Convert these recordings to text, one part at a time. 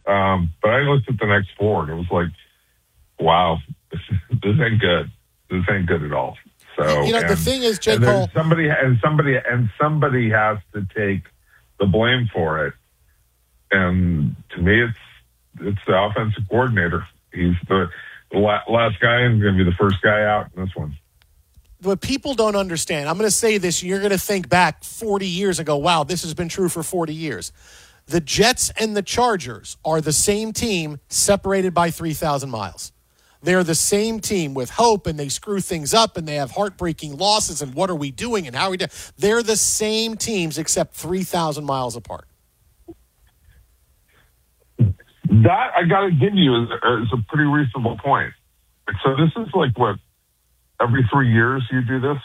But I looked at the next four and it was like, wow, this ain't good. This ain't good at all. So the thing is, J. Cole, somebody has to take the blame for it. And to me, it's the offensive coordinator. He's the last guy and going to be the first guy out in this one. What people don't understand, I'm going to say this, you're going to think back 40 years ago, wow, this has been true for 40 years. The Jets and the Chargers are the same team separated by 3,000 miles. They're the same team with hope, and they screw things up, and they have heartbreaking losses, and what are we doing, and how are we doing? They're the same teams except 3,000 miles apart. That, I got to give you, is a pretty reasonable point. So this is like, what, every 3 years you do this?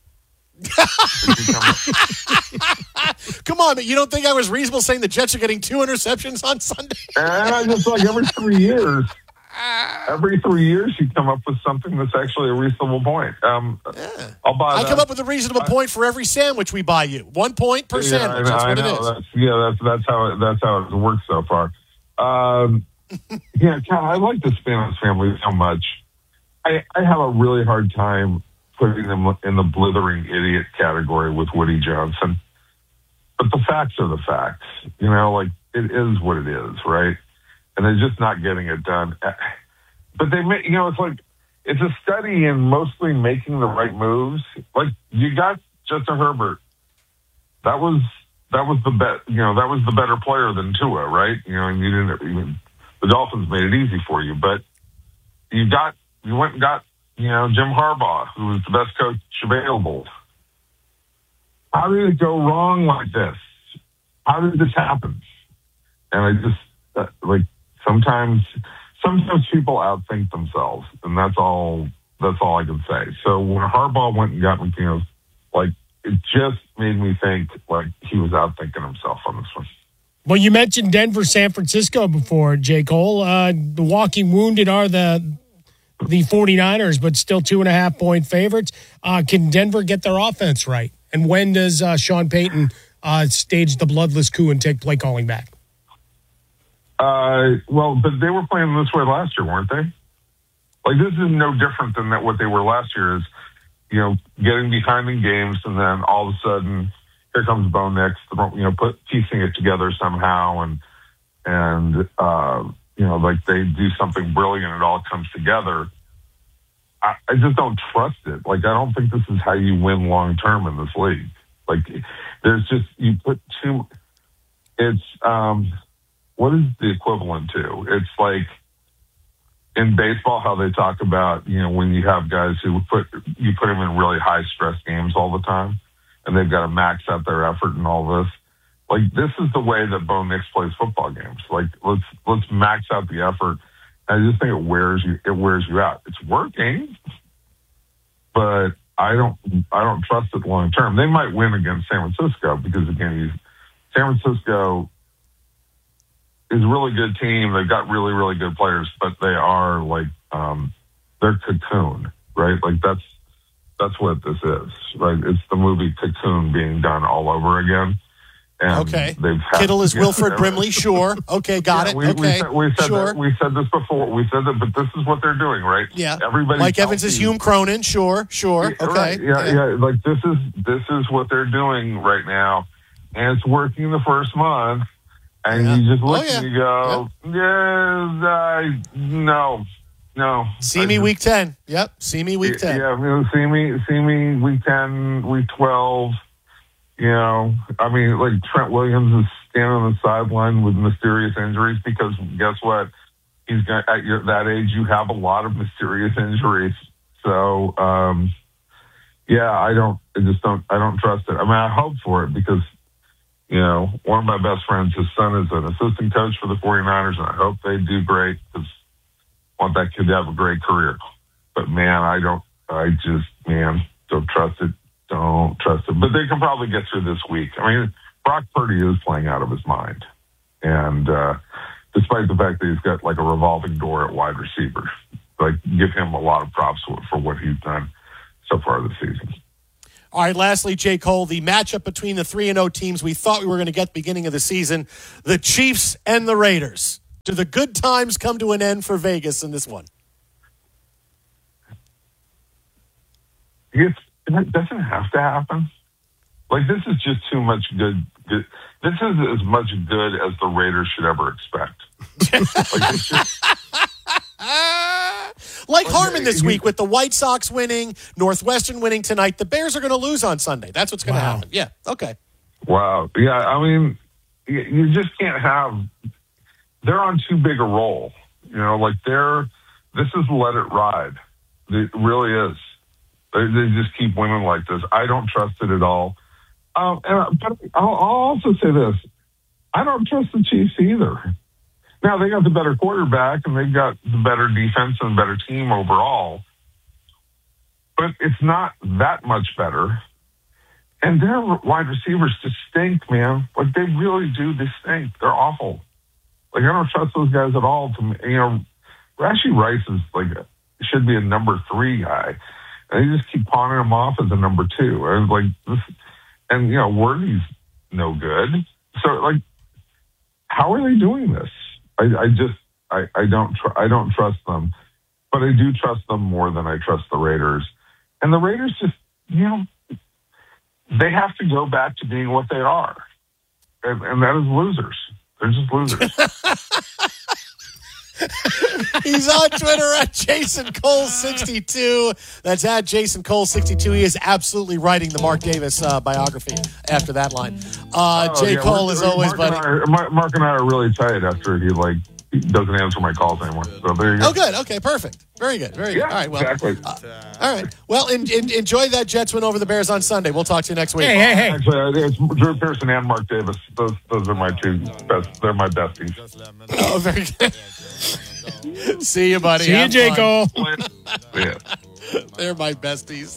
Come on, you don't think I was reasonable saying the Jets are getting 2 interceptions on Sunday? And I just like every 3 years. Every 3 years, you come up with something that's actually a reasonable point. I'll buy that. I come up with a reasonable point for every sandwich we buy you. 1 point per sandwich. That's what it is. That's how it works so far. Cal, I like the Spanos family so much. I have a really hard time putting them in the blithering idiot category with Woody Johnson. But the facts are the facts. Like, it is what it is, right? And they're just not getting it done. But they make, it's like, it's a study in mostly making the right moves. Like, you got Justin Herbert. That was the bet. That was the better player than Tua, right? And you didn't even, the Dolphins made it easy for you. But you went and got, Jim Harbaugh, who was the best coach available. How did it go wrong like this? How did this happen? And I just, sometimes people outthink themselves, and that's all I can say. So when Harbaugh went and got McDaniels, it just made me think he was outthinking himself on this one. Well, you mentioned Denver, San Francisco before, J. Cole. The walking wounded are the 49ers, but still 2.5-point favorites. Can Denver get their offense right? And when does Sean Payton stage the bloodless coup and take play calling back? Well, but they were playing this way last year, weren't they? This is no different than what they were last year. Is getting behind in games, and then all of a sudden, here comes Bo Nix, piecing it together somehow, and they do something brilliant, it all comes together. I just don't trust it. I don't think this is how you win long term in this league. There's just, you put too. It's what is the equivalent to? It's like in baseball, how they talk about, when you have guys who put them in really high stress games all the time, and they've got to max out their effort and all this. This is the way that Bo Nix plays football games. Let's max out the effort. I just think it wears you out. It's working, but I don't trust it long term. They might win against San Francisco because, again, San Francisco is a really good team. They've got really, really good players, but they are they're Cocoon, right? That's what this is, right? It's the movie Cocoon being done all over again. And okay. Kittle is Wilford Brimley, sure. Okay, got it. We said this before. We said that, but this is what they're doing, right? Yeah. Everybody. Mike Evans is Hume Cronin, sure. Okay. Right. Yeah. This is what they're doing right now, and it's working the first month. And you just look and you go, no. See me week 10. Yep. See me week 10. Yeah. See me week 10, week 12. Trent Williams is standing on the sideline with mysterious injuries because guess what? At that age, you have a lot of mysterious injuries. So, I don't trust it. I hope for it because, one of my best friends, his son is an assistant coach for the 49ers, and I hope they do great because I want that kid to have a great career. But man, don't trust it. Don't trust it. But they can probably get through this week. Brock Purdy is playing out of his mind. And despite the fact that he's got a revolving door at wide receiver, give him a lot of props for what he's done so far this season. All right, lastly, J. Cole, the matchup between the 3-0 teams we thought we were going to get at the beginning of the season, the Chiefs and the Raiders. Do the good times come to an end for Vegas in this one? It doesn't have to happen. Like, this is just too much good. This is as much good as the Raiders should ever expect. Like, it's just, like Harmon this week with the White Sox winning, Northwestern winning tonight. The Bears are going to lose on Sunday. That's what's going to happen. Yeah, okay. wow. Yeah, I mean, you just can't have. They're on too big a roll. You know, like this is let it ride. It really is. They just keep winning like this. I don't trust it at all. But I'll also say this. I don't trust the Chiefs either. Now, they got the better quarterback, and they've got the better defense and better team overall. But it's not that much better. And their wide receivers just stink, man. Like, they really do. They stink. They're awful. Like, I don't trust those guys at all. Rashee Rice is, should be a number 3 guy. And they just keep pawning him off as a number 2. And Worthy's no good. So, how are they doing this? I don't trust them, but I do trust them more than I trust the Raiders. And the Raiders just, they have to go back to being what they are. And that is losers. They're just losers. He's on Twitter at Jason Cole62. That's at Jason Cole62. He is absolutely writing the Mark Davis biography after that line. Cole, as always, buddy. Mark and I are really tight after he doesn't answer my calls anymore. So there you go. Oh, good. Okay, perfect. Very good. Very good. Yeah, all right. Well, exactly. All right. Well, enjoy that Jets win over the Bears on Sunday. We'll talk to you next week. Hey. Actually, it's Drew Pearson and Mark Davis. Those are my two best. They're my besties. Oh, very good. See you, buddy. See you, J. Cole. Yeah. They're my besties.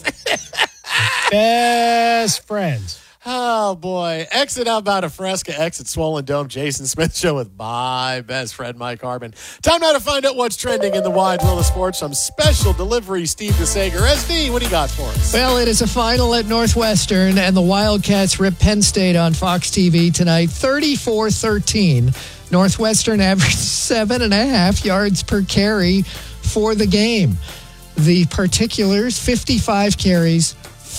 Best friends. Oh, boy. Exit Outbound of Fresca, exit Swollen Dome. Jason Smith Show with my best friend, Mike Harbin. Time now to find out what's trending in the wide world of sports. Some special delivery, Steve DeSager. SD, what do you got for us? Well, it is a final at Northwestern, and the Wildcats rip Penn State on Fox TV tonight, 34-13. Northwestern averaged 7.5 yards per carry for the game. The particulars, 55 carries,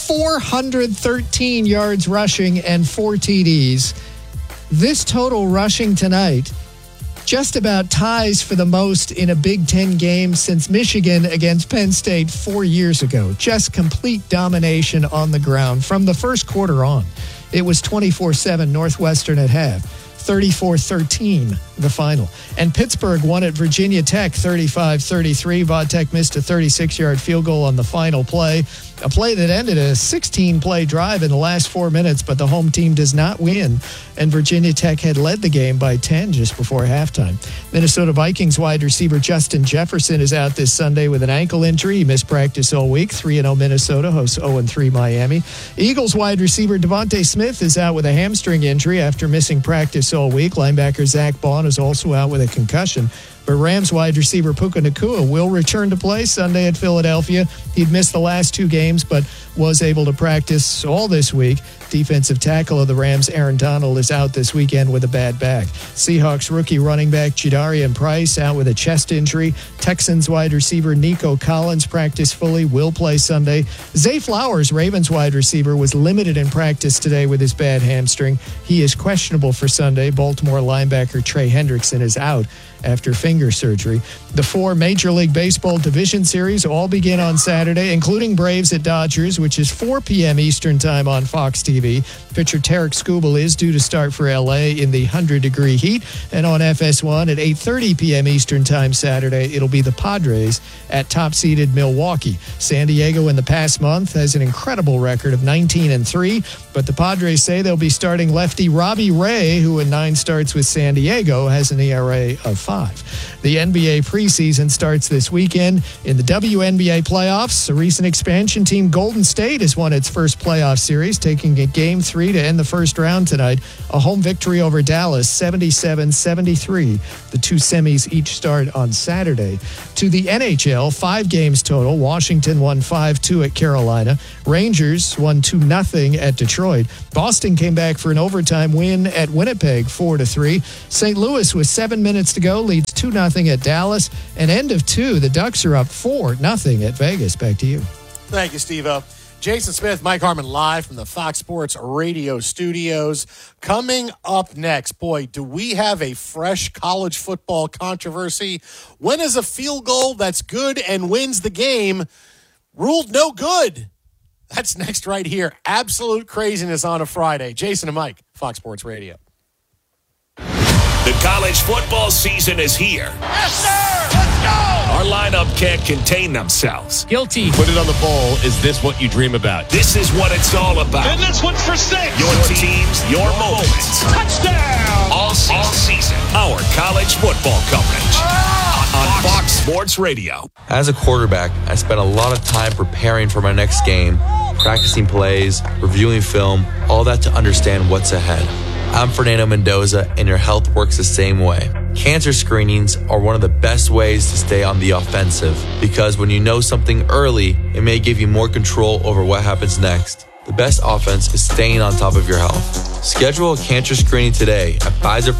413 yards rushing, and 4 TDs. This total rushing tonight just about ties for the most in a Big Ten game since Michigan against Penn State 4 years ago. Just complete domination on the ground from the first quarter on. It was 24-7 Northwestern at half. 34-13, the final. And Pittsburgh won at Virginia Tech 35-33. Vodtech missed a 36-yard field goal on the final play, a play that ended a 16-play drive in the last 4 minutes, but the home team does not win, and Virginia Tech had led the game by 10 just before halftime. Minnesota Vikings wide receiver Justin Jefferson is out this Sunday with an ankle injury. He missed practice all week. 3-0 Minnesota hosts 0-3 Miami. Eagles wide receiver Devontae Smith is out with a hamstring injury after missing practice all week. Linebacker Zach Bond is also out with a concussion. But Rams wide receiver Puka Nacua will return to play Sunday at Philadelphia. He'd missed the last 2 games, but was able to practice all this week. Defensive tackle of the Rams, Aaron Donald, is out this weekend with a bad back. Seahawks rookie running back Jadarian Price out with a chest injury. Texans wide receiver Nico Collins practiced fully, will play Sunday. Zay Flowers, Ravens wide receiver, was limited in practice today with his bad hamstring. He is questionable for Sunday. Baltimore linebacker Trey Hendrickson is out after finger surgery. The 4 Major League Baseball division series all begin on Saturday, including Braves at Dodgers, which is 4 p.m. Eastern time on Fox TV. Pitcher Tarek Skubal is due to start for L.A. in the 100-degree heat, and on FS1 at 8:30 p.m. Eastern time Saturday, it'll be the Padres at top-seeded Milwaukee. San Diego in the past month has an incredible record of 19-3, but the Padres say they'll be starting lefty Robbie Ray, who in 9 starts with San Diego has an ERA of 5. The NBA preseason starts this weekend. In the WNBA playoffs, a recent expansion team, Golden State, has won its first playoff series, taking a Game 3 to end the first round tonight. A home victory over Dallas, 77-73. The 2 semis each start on Saturday. To the NHL, 5 games total. Washington won 5-2 at Carolina. Rangers won 2-0 at Detroit. Boston came back for an overtime win at Winnipeg, 4-3. St. Louis, with 7 minutes to go, Colorado leads 2-0 at Dallas. And end of 2, the Ducks are up 4-0 at Vegas. Back to you. Thank you, Steve-O. Jason Smith, Mike Harmon live from the Fox Sports Radio studios. Coming up next, boy, do we have a fresh college football controversy. When is a field goal that's good and wins the game ruled no good? That's next right here. Absolute craziness on a Friday. Jason and Mike, Fox Sports Radio. The college football season is here. Yes, sir! Let's go! Our lineup can't contain themselves. Guilty. Put it on the bowl. Is this what you dream about? This is what it's all about. And this one's for 6. Your teams, your moments. Touchdown! All season. Our college football coverage. On Fox Sports Radio. As a quarterback, I spent a lot of time preparing for my next game, practicing plays, reviewing film, all that to understand what's ahead. I'm Fernando Mendoza, and your health works the same way. Cancer screenings are one of the best ways to stay on the offensive, because when you know something early, it may give you more control over what happens next. The best offense is staying on top of your health. Schedule a cancer screening today at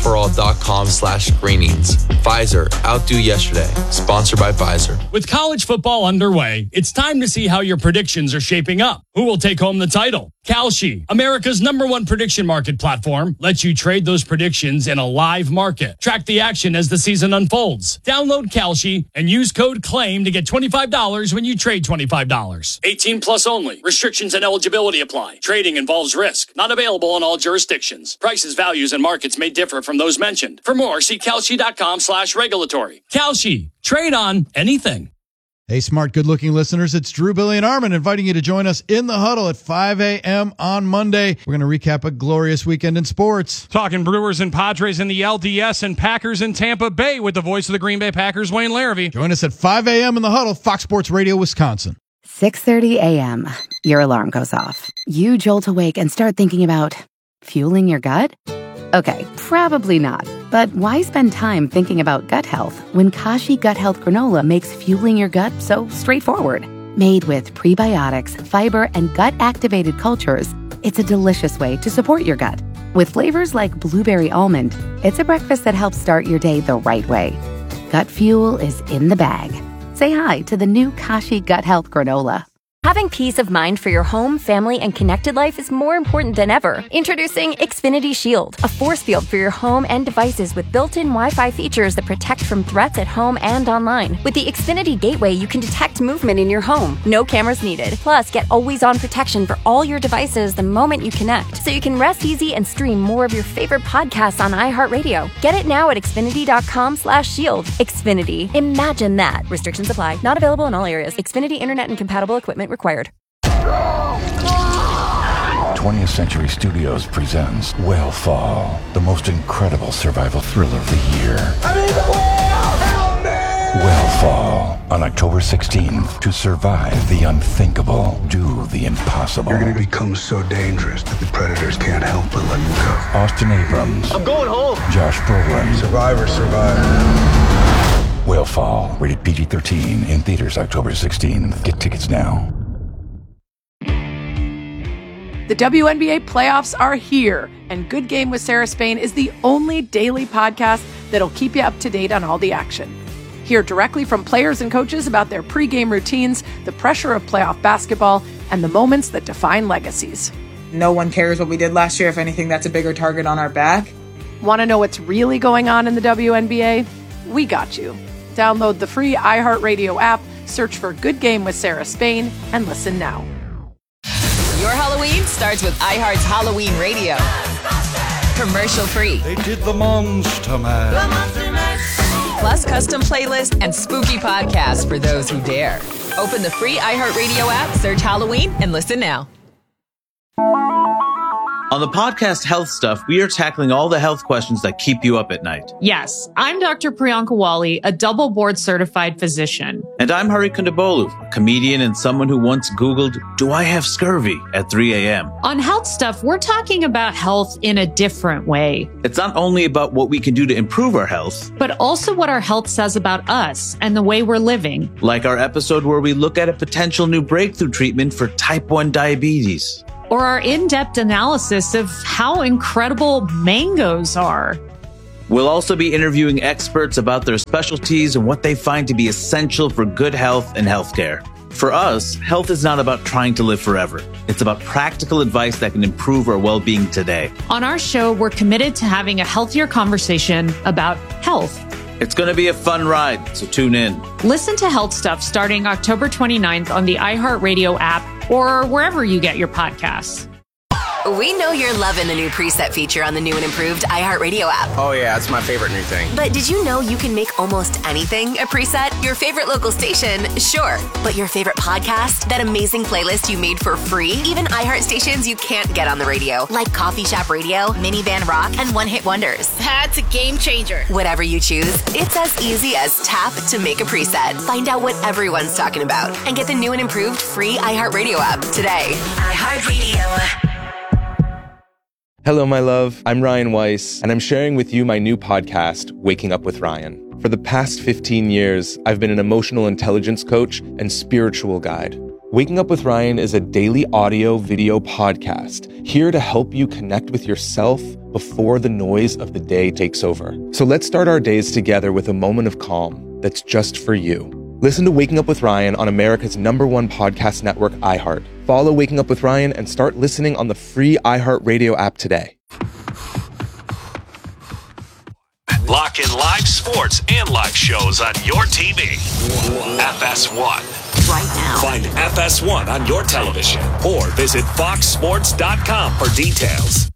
PfizerForAll.com/screenings. Pfizer, outdo yesterday. Sponsored by Pfizer. With college football underway, it's time to see how your predictions are shaping up. Who will take home the title? Kalshi, America's #1 prediction market platform, lets you trade those predictions in a live market. Track the action as the season unfolds. Download Kalshi and use code CLAIM to get $25 when you trade $25. 18 plus only. Restrictions and eligibility apply. Trading involves risk. Not available in all jurisdictions. Prices, values, and markets may differ from those mentioned. For more, see Kalshi.com/regulatory. Kalshi. Trade on anything. Hey, smart, good-looking listeners, it's Drew, Billy, and Armin inviting you to join us in the huddle at 5 a.m. on Monday. We're going to recap a glorious weekend in sports. Talking Brewers and Padres in the LDS and Packers in Tampa Bay with the voice of the Green Bay Packers, Wayne Larrivee. Join us at 5 a.m. in the huddle, Fox Sports Radio, Wisconsin. 6:30 a.m. Your alarm goes off. You jolt awake and start thinking about fueling your gut? Okay, probably not. But why spend time thinking about gut health when Kashi Gut Health Granola makes fueling your gut so straightforward? Made with prebiotics, fiber, and gut-activated cultures, it's a delicious way to support your gut. With flavors like blueberry almond, it's a breakfast that helps start your day the right way. Gut fuel is in the bag. Say hi to the new Kashi Gut Health Granola. Having peace of mind for your home, family, and connected life is more important than ever. Introducing Xfinity Shield, a force field for your home and devices with built-in Wi-Fi features that protect from threats at home and online. With the Xfinity Gateway, you can detect movement in your home. No cameras needed. Plus, get always-on protection for all your devices the moment you connect, so you can rest easy and stream more of your favorite podcasts on iHeartRadio. Get it now at Xfinity.com/shield. Xfinity. Imagine that. Restrictions apply. Not available in all areas. Xfinity Internet and compatible equipment required. 20th Century Studios presents Whale-Fall, the most incredible survival thriller of the year. Whale-Fall, on October 16th. To survive the unthinkable, do the impossible. You're going to become so dangerous that the predators can't help but let you go. Austin Abrams. I'm going home. Josh Brolin. Survivor. Whale-Fall, rated PG-13, in theaters October 16th. Get tickets now. The WNBA playoffs are here, and Good Game with Sarah Spain is the only daily podcast that'll keep you up to date on all the action. Hear directly from players and coaches about their pregame routines, the pressure of playoff basketball, and the moments that define legacies. No one cares what we did last year. If anything, that's a bigger target on our back. Want to know what's really going on in the WNBA? We got you. Download the free iHeartRadio app, search for Good Game with Sarah Spain, and listen now. Your Halloween starts with iHeart's Halloween Radio. Commercial free. They did the Monster Mash. Plus custom playlists and spooky podcasts for those who dare. Open the free iHeartRadio app, search Halloween, and listen now. On the podcast Health Stuff, we are tackling all the health questions that keep you up at night. Yes, I'm Dr. Priyanka Wali, a double board certified physician. And I'm Hari Kondabolu, a comedian and someone who once Googled, "Do I have scurvy?" at 3 a.m. On Health Stuff, we're talking about health in a different way. It's not only about what we can do to improve our health, but also what our health says about us and the way we're living. Like our episode where we look at a potential new breakthrough treatment for type 1 diabetes. Or our in-depth analysis of how incredible mangoes are. We'll also be interviewing experts about their specialties and what they find to be essential for good health and healthcare. For us, health is not about trying to live forever. It's about practical advice that can improve our well-being today. On our show, we're committed to having a healthier conversation about health. It's going to be a fun ride, so tune in. Listen to Health Stuff starting October 29th on the iHeartRadio app or wherever you get your podcasts. We know you're loving the new preset feature on the new and improved iHeartRadio app. Oh, yeah, it's my favorite new thing. But did you know you can make almost anything a preset? Your favorite local station, sure. But your favorite podcast? That amazing playlist you made for free? Even iHeart stations you can't get on the radio, like Coffee Shop Radio, Minivan Rock, and One Hit Wonders. That's a game changer. Whatever you choose, it's as easy as tap to make a preset. Find out what everyone's talking about and get the new and improved free iHeartRadio app today. iHeartRadio. Hello, my love. I'm Ryan Weiss, and I'm sharing with you my new podcast, Waking Up with Ryan. For the past 15 years, I've been an emotional intelligence coach and spiritual guide. Waking Up with Ryan is a daily audio-video podcast here to help you connect with yourself before the noise of the day takes over. So let's start our days together with a moment of calm that's just for you. Listen to Waking Up with Ryan on America's #1 podcast network, iHeart. Follow Waking Up with Ryan and start listening on the free iHeartRadio app today. Lock in live sports and live shows on your TV. FS1. Right now. Find FS1 on your television or visit foxsports.com for details.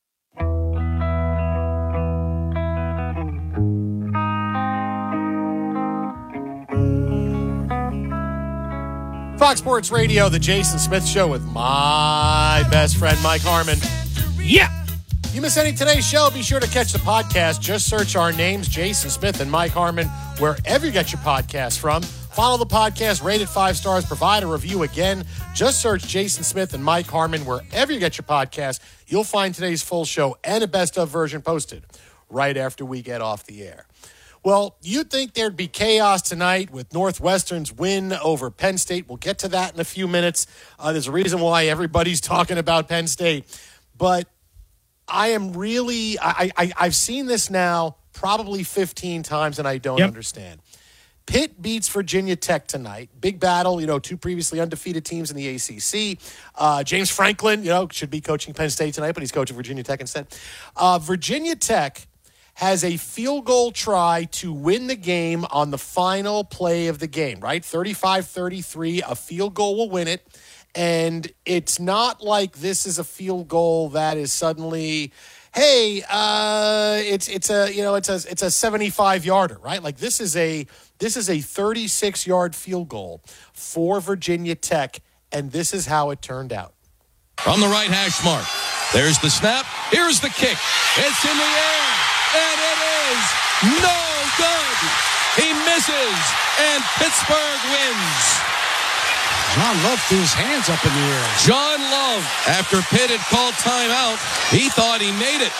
Fox Sports Radio, the Jason Smith Show with my best friend, Mike Harmon. Yeah. You miss any of today's show, be sure to catch the podcast. Just search our names, Jason Smith and Mike Harmon, wherever you get your podcast from. Follow the podcast, rate it 5 stars, provide a review again. Just search Jason Smith and Mike Harmon wherever you get your podcast. You'll find today's full show and a best-of version posted right after we get off the air. Well, you'd think there'd be chaos tonight with Northwestern's win over Penn State. We'll get to that in a few minutes. There's a reason why everybody's talking about Penn State. But I am really, I've seen this now probably 15 times, and I don't understand. Pitt beats Virginia Tech tonight. Big battle, 2 previously undefeated teams in the ACC. James Franklin, should be coaching Penn State tonight, but he's coaching Virginia Tech instead. Virginia Tech has a field goal try to win the game on the final play of the game, right? 35-33, a field goal will win it. And it's not like this is a field goal that is suddenly, hey, it's a 75-yarder, right? Like this is a 36-yard field goal for Virginia Tech, and this is how it turned out. From the right hash mark, there's the snap. Here's the kick. It's in the air. And it is no good. He misses, and Pittsburgh wins. John Love threw his hands up in the air. John Love, after Pitt had called timeout, he thought he made it.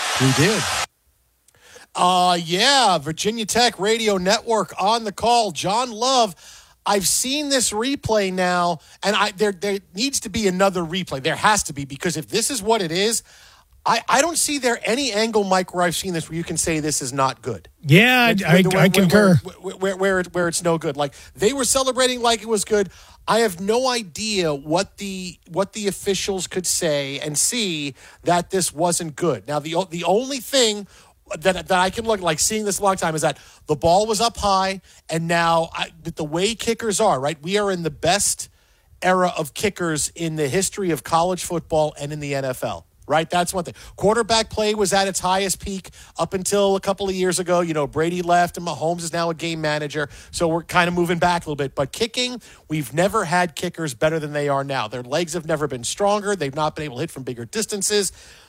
He did. Yeah, Virginia Tech Radio Network on the call. John Love. I've seen this replay now, and there needs to be another replay. There has to be, because if this is what it is, I don't see there any angle, Mike, where I've seen this where you can say this is not good. Yeah, I concur. Where it's no good. Like, they were celebrating like it was good. I have no idea what the officials could say and see that this wasn't good. Now, the only thing that I can look like seeing this a long time is that the ball was up high, and now the way kickers are, right? We are in the best era of kickers in the history of college football and in the NFL. Right, that's one thing. Quarterback play was at its highest peak up until a couple of years ago. Brady left and Mahomes is now a game manager. So we're kind of moving back a little bit. But kicking, we've never had kickers better than they are now. Their legs have never been stronger. They've not been able to hit from bigger distances.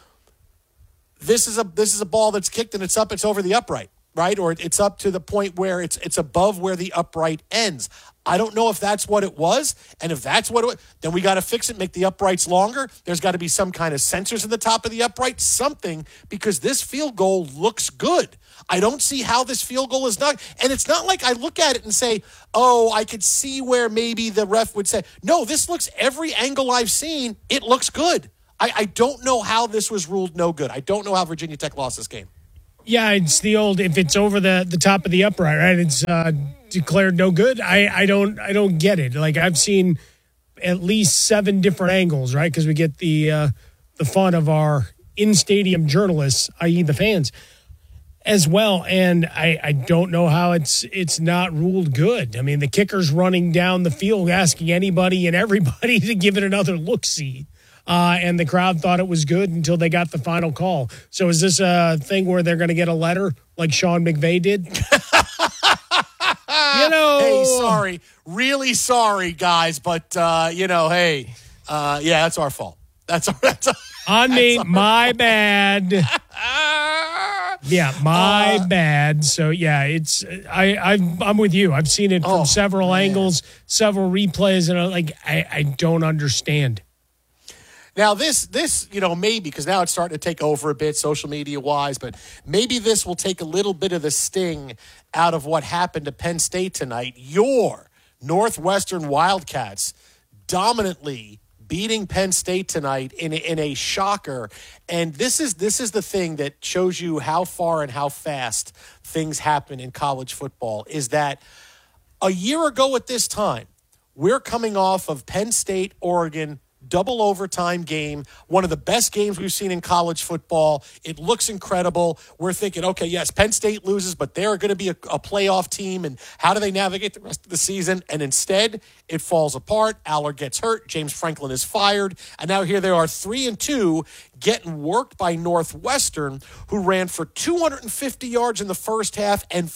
This is a ball that's kicked and it's over the upright, right? Or it's up to the point where it's above where the upright ends. I don't know if that's what it was, and if that's what it was, then we got to fix it, make the uprights longer. There's got to be some kind of sensors in the top of the upright, something, because this field goal looks good. I don't see how this field goal is not, and it's not like I look at it and say, oh, I could see where maybe the ref would say, no, this looks, every angle I've seen, it looks good. I don't know how this was ruled no good. I don't know how Virginia Tech lost this game. Yeah, it's the old, if it's over the top of the upright, right? It's declared no good. I don't get it. Like, I've seen at least 7 different angles, right? Because we get the fun of our in-stadium journalists, i.e. the fans, as well. And I don't know how it's not ruled good. I mean, the kicker's running down the field asking anybody and everybody to give it another look-see. And the crowd thought it was good until they got the final call. So is this a thing where they're going to get a letter like Sean McVay did? Hey, sorry. Really sorry, guys. But, hey, that's our fault. That's on me. My bad. Yeah, my bad. So, yeah, it's I'm with you. I've seen it from several angles, several replays, and I don't understand. Now, this maybe, because now it's starting to take over a bit social media-wise, but maybe this will take a little bit of the sting out of what happened to Penn State tonight. Your Northwestern Wildcats dominantly beating Penn State tonight in a shocker. And this is the thing that shows you how far and how fast things happen in college football, is that a year ago at this time, we're coming off of Penn State, Oregon, double overtime game, one of the best games we've seen in college football. It looks incredible. We're thinking, okay, yes, Penn State loses, but they're going to be a playoff team, and how do they navigate the rest of the season? And instead, it falls apart. Allard gets hurt. James Franklin is fired. And now here they are 3-2, getting worked by Northwestern, who ran for 250 yards in the first half and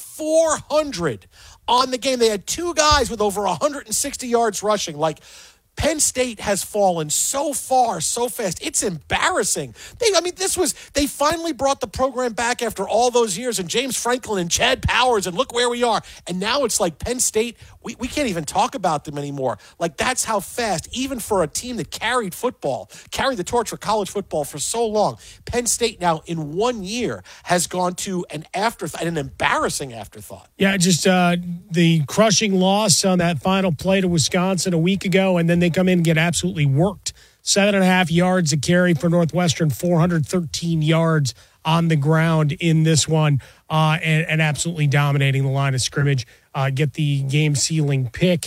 400 on the game. They had 2 guys with over 160 yards rushing. Like, Penn State has fallen so far, so fast. It's embarrassing. They finally brought the program back after all those years, and James Franklin and Chad Powers, and look where we are. And now it's like Penn State, we can't even talk about them anymore. Like, that's how fast, even for a team that carried the torch for college football for so long. Penn State now, in 1 year, has gone to an embarrassing afterthought. Yeah, just the crushing loss on that final play to Wisconsin a week ago, and then they come in and get absolutely worked. 7.5 yards a carry for Northwestern, 413 yards on the ground in this one, and absolutely dominating the line of scrimmage. Get the game-sealing pick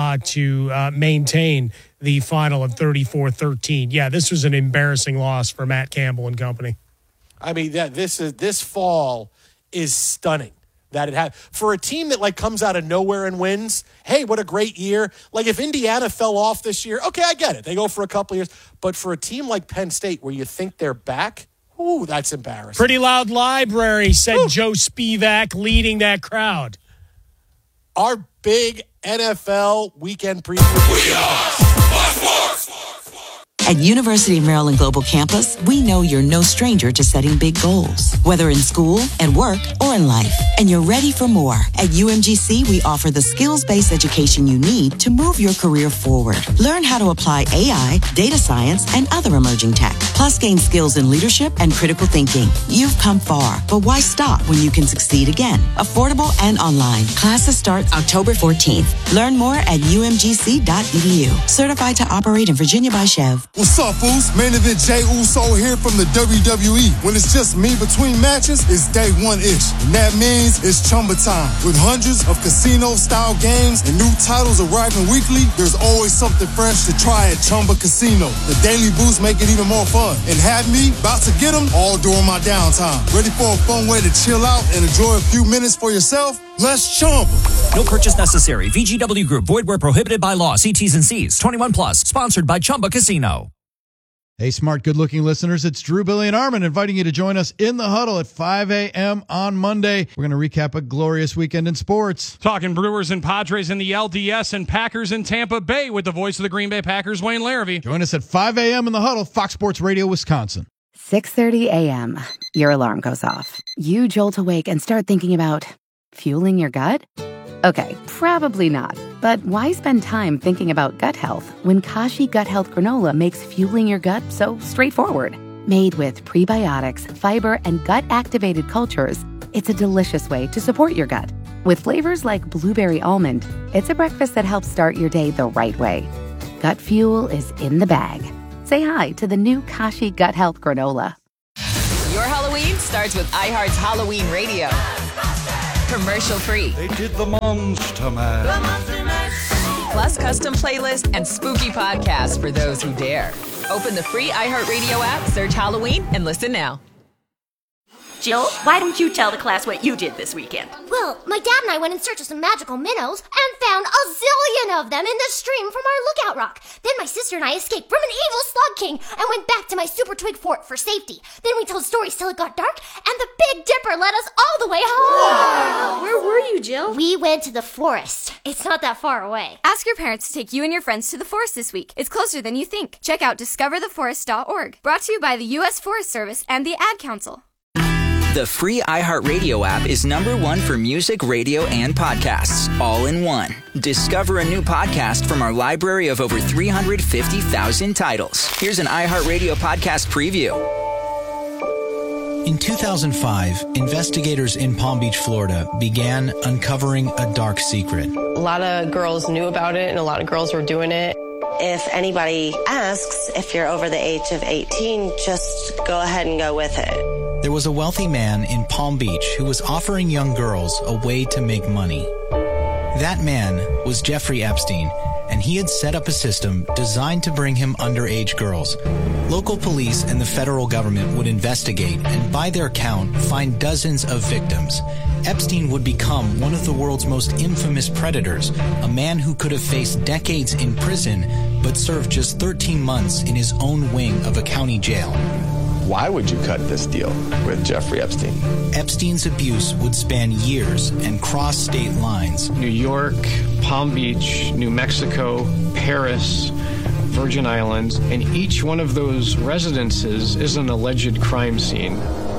to maintain the final of 34-13. Yeah, this was an embarrassing loss for Matt Campbell and company. I mean, this fall is stunning. That it had for a team that comes out of nowhere and wins. Hey, what a great year. Like, if Indiana fell off this year, okay, I get it. They go for a couple of years. But for a team like Penn State, where you think they're back, ooh, that's embarrassing. Pretty loud library, said Joe Spivak, leading that crowd. Our big NFL weekend preview. We are At University of Maryland Global Campus, we know you're no stranger to setting big goals, whether in school, at work, or in life. And you're ready for more. At UMGC, we offer the skills-based education you need to move your career forward. Learn how to apply AI, data science, and other emerging tech. Plus, gain skills in leadership and critical thinking. You've come far, but why stop when you can succeed again? Affordable and online. Classes start October 14th. Learn more at umgc.edu. Certified to operate in Virginia by Chev. What's up, fools? Main event Jey Uso here from the WWE. When it's just me between matches, it's day one-ish. And that means it's Chumba time. With hundreds of casino-style games and new titles arriving weekly, there's always something fresh to try at Chumba Casino. The daily boosts make it even more fun. And have me about to get them all during my downtime. Ready for a fun way to chill out and enjoy a few minutes for yourself? Let's Chumba. No purchase necessary. VGW Group. Void where prohibited by law. See T's and C's. 21 plus. Sponsored by Chumba Casino. Hey, smart, good-looking listeners, it's Drew, Billy, and Armin inviting you to join us in the huddle at 5 a.m. on Monday. We're going to recap a glorious weekend in sports. Talking Brewers and Padres in the LDS and Packers in Tampa Bay with the voice of the Green Bay Packers, Wayne Larrivee. Join us at 5 a.m. in the huddle, Fox Sports Radio, Wisconsin. 6:30 a.m., your alarm goes off. You jolt awake and start thinking about fueling your gut? Okay, probably not. But why spend time thinking about gut health when Kashi Gut Health Granola makes fueling your gut so straightforward? Made with prebiotics, fiber, and gut-activated cultures, it's a delicious way to support your gut. With flavors like blueberry almond, it's a breakfast that helps start your day the right way. Gut fuel is in the bag. Say hi to the new Kashi Gut Health Granola. Your Halloween starts with iHeart's Halloween Radio. Commercial free. They did the Monster Mash. Plus custom playlists and spooky podcasts for those who dare. Open the free iHeartRadio app, search Halloween, and listen now. Jill, why don't you tell the class what you did this weekend? Well, my dad and I went in search of some magical minnows and found a zillion of them in the stream from our lookout rock. Then my sister and I escaped from an evil slug king and went back to my super twig fort for safety. Then we told stories till it got dark, and the Big Dipper led us all the way home. Wow. Where were you, Jill? We went to the forest. It's not that far away. Ask your parents to take you and your friends to the forest this week. It's closer than you think. Check out discovertheforest.org. Brought to you by the U.S. Forest Service and the Ad Council. The free iHeartRadio app is #1 for music, radio, and podcasts, all in one. Discover a new podcast from our library of over 350,000 titles. Here's an iHeartRadio podcast preview. In 2005, investigators in Palm Beach, Florida, began uncovering a dark secret. A lot of girls knew about it, and a lot of girls were doing it. If anybody asks if you're over the age of 18, just go ahead and go with it. There was a wealthy man in Palm Beach who was offering young girls a way to make money. That man was Jeffrey Epstein, and he had set up a system designed to bring him underage girls. Local police and the federal government would investigate and, by their count, find dozens of victims. Epstein would become one of the world's most infamous predators, a man who could have faced decades in prison but served just 13 months in his own wing of a county jail. Why would you cut this deal with Jeffrey Epstein? Epstein's abuse would span years and cross state lines. New York, Palm Beach, New Mexico, Paris, Virgin Islands, and each one of those residences is an alleged crime scene.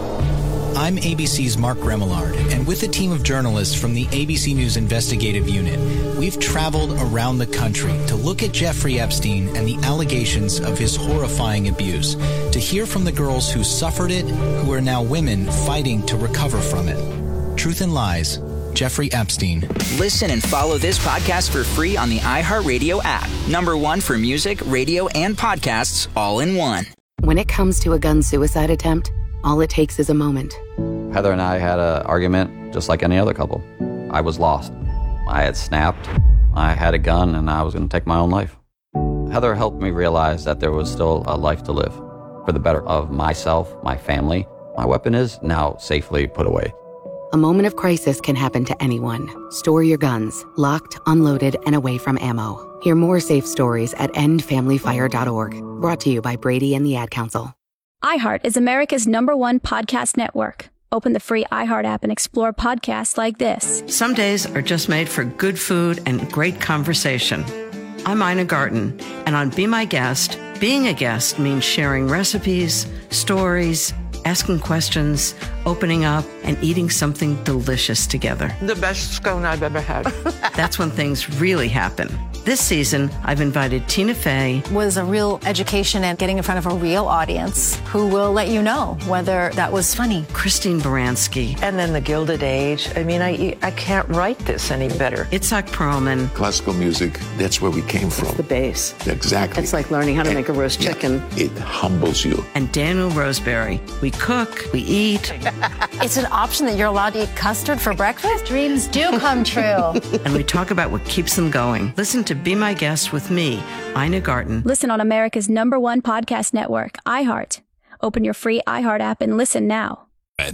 I'm ABC's Mark Remillard, and with a team of journalists from the ABC News Investigative Unit, we've traveled around the country to look at Jeffrey Epstein and the allegations of his horrifying abuse, to hear from the girls who suffered it, who are now women fighting to recover from it. Truth and Lies, Jeffrey Epstein. Listen and follow this podcast for free on the iHeartRadio app. #1 for music, radio, and podcasts, all in one. When it comes to a gun suicide attempt, all it takes is a moment. Heather and I had an argument just like any other couple. I was lost. I had snapped. I had a gun and I was going to take my own life. Heather helped me realize that there was still a life to live for the better of myself, my family. My weapon is now safely put away. A moment of crisis can happen to anyone. Store your guns, locked, unloaded, and away from ammo. Hear more safe stories at endfamilyfire.org. Brought to you by Brady and the Ad Council. iHeart is America's #1 podcast network. Open the free iHeart app and explore podcasts like this. Some days are just made for good food and great conversation. I'm Ina Garten, and on Be My Guest, being a guest means sharing recipes, stories, asking questions, opening up, and eating something delicious together. The best scone I've ever had. That's when things really happen. This season, I've invited Tina Fey. Was a real education and getting in front of a real audience who will let you know whether that was funny. Christine Baranski. And then the Gilded Age. I mean, I can't write this any better. Itzhak Perlman. Classical music, that's where we came from. It's the base. Exactly. It's like learning how to make a roast chicken. It humbles you. And Daniel Roseberry. We cook, we eat. It's an option that you're allowed to eat custard for breakfast? Dreams do come true. And we talk about what keeps them going. Listen to Be My Guest with me, Ina Garten. Listen on America's #1 podcast network, iHeart. Open your free iHeart app and listen now.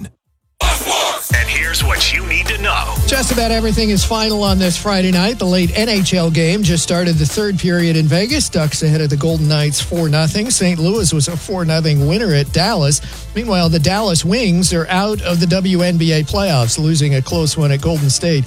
And here's what you need to know. Just about everything is final on this Friday night. The late NHL game just started the third period in Vegas. Ducks ahead of the Golden Knights 4-0. St. Louis was a 4-0 winner at Dallas. Meanwhile, the Dallas Wings are out of the WNBA playoffs, losing a close one at Golden State,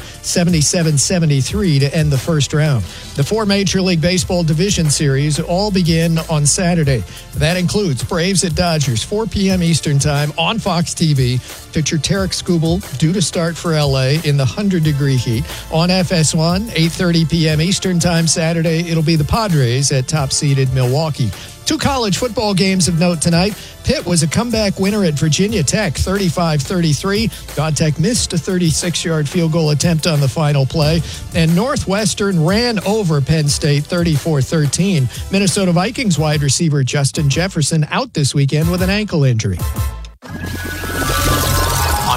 77-73 to end the first round. The 4 Major League Baseball division series all begin on Saturday. That includes Braves at Dodgers, 4 p.m. Eastern Time on Fox TV. Pitcher Tarek Skubal due to start for LA in the 100-degree heat. On FS1, 8:30 p.m. Eastern Time Saturday, it'll be the Padres at top-seeded Milwaukee. 2 college football games of note tonight. Pitt was a comeback winner at Virginia Tech, 35-33. Godtech missed a 36-yard field goal attempt on the final play. And Northwestern ran over Penn State, 34-13. Minnesota Vikings wide receiver Justin Jefferson out this weekend with an ankle injury.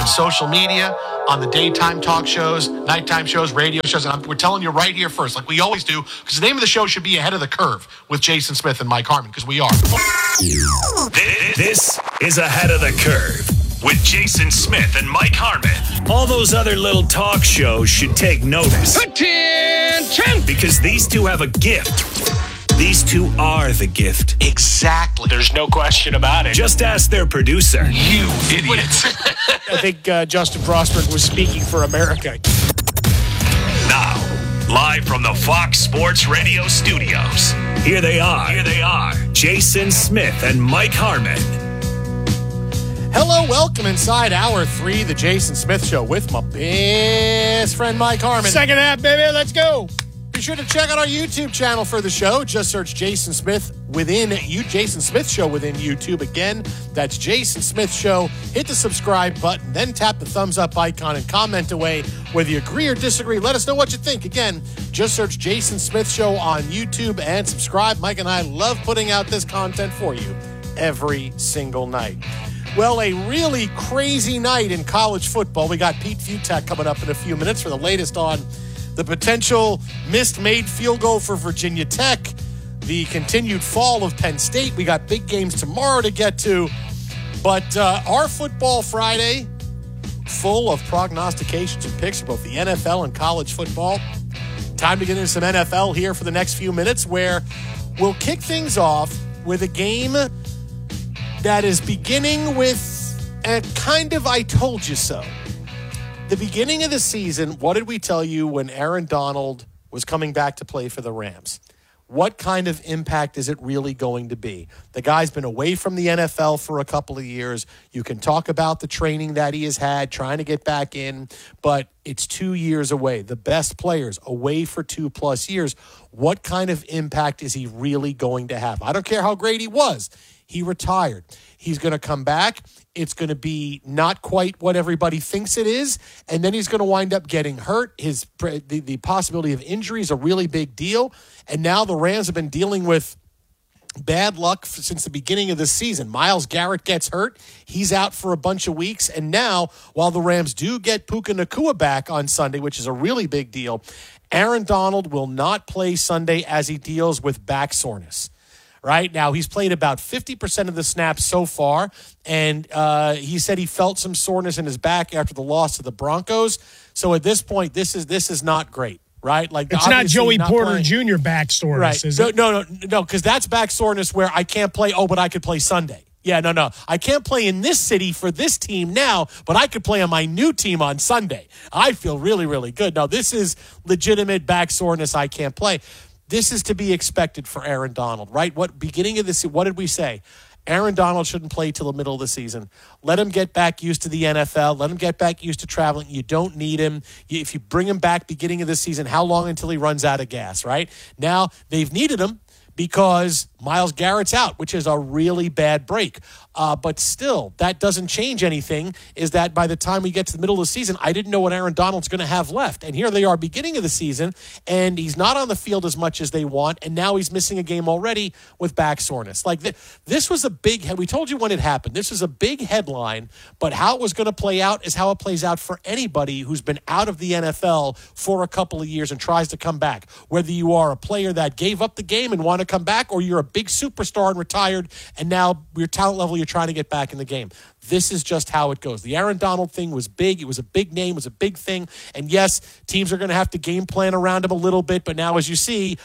on social media, on the daytime talk shows, nighttime shows, radio shows. And we're telling you right here first, like we always do, because the name of the show should be Ahead of the Curve with Jason Smith and Mike Harmon, because we are. This is Ahead of the Curve with Jason Smith and Mike Harmon. All those other little talk shows should take notice. Attention! Because these two have a gift. These two are the gift. Exactly. There's no question about it. Just ask their producer. You idiots. I think Justin Frostberg was speaking for America. Now, live from the Fox Sports Radio studios, here they are, Jason Smith and Mike Harmon. Hello, welcome inside Hour 3, the Jason Smith Show with my best friend Mike Harmon. Second half, baby. Let's go. Be sure to check out our YouTube channel for the show. Just search Jason Smith Jason Smith Show within YouTube. Again, that's Jason Smith Show. Hit the subscribe button, then tap the thumbs up icon and comment away whether you agree or disagree. Let us know what you think. Again, just search Jason Smith Show on YouTube and subscribe. Mike and I love putting out this content for you every single night. Well, a really crazy night in college football. We got Pete Fiutak coming up in a few minutes for the latest on the potential made field goal for Virginia Tech, the continued fall of Penn State. We got big games tomorrow to get to. But our Football Friday, full of prognostications and picks for both the NFL and college football. Time to get into some NFL here for the next few minutes, where we'll kick things off with a game that is beginning with a kind of I told you so. The beginning of the season, what did we tell you when Aaron Donald was coming back to play for the Rams? What kind of impact is it really going to be? The guy's been away from the NFL for a couple of years. You can talk about the training that he has had, trying to get back in, but it's 2 years away. The best players away for 2+ years. What kind of impact is he really going to have? I don't care how great he was. He retired. He's going to come back. It's going to be not quite what everybody thinks it is, and then he's going to wind up getting hurt. The possibility of injury is a really big deal, and now the Rams have been dealing with bad luck since the beginning of the season. Myles Garrett gets hurt. He's out for a bunch of weeks, and now, while the Rams do get Puka Nacua back on Sunday, which is a really big deal, Aaron Donald will not play Sunday as he deals with back soreness. Right now, he's played about 50% of the snaps so far, and he said he felt some soreness in his back after the loss to the Broncos. So at this point, this is not great, right? Like it's not Joey Porter Jr. back soreness, right? Is it? No, because that's back soreness where I can't play. Oh, but I could play Sunday. Yeah, no. I can't play in this city for this team now, but I could play on my new team on Sunday. I feel really, really good. No, this is legitimate back soreness. I can't play. This is to be expected for Aaron Donald, right? Beginning of this, what did we say? Aaron Donald shouldn't play till the middle of the season. Let him get back used to the NFL. Let him get back used to traveling. You don't need him. If you bring him back beginning of the season, how long until he runs out of gas, right? Now, they've needed him because Myles Garrett's out, which is a really bad break. But still, that doesn't change anything, is that by the time we get to the middle of the season, I didn't know what Aaron Donald's going to have left. And here they are beginning of the season, and he's not on the field as much as they want, and now he's missing a game already with back soreness. Like, this was a big, we told you when it happened, this was a big headline, but how it was going to play out is how it plays out for anybody who's been out of the NFL for a couple of years and tries to come back. Whether you are a player that gave up the game and want to come back, or you're a big superstar and retired, and now your talent level, you're trying to get back in the game. This is just how it goes. The Aaron Donald thing was big. It was a big name. It was a big thing. And yes, teams are going to have to game plan around him a little bit. But now as you see,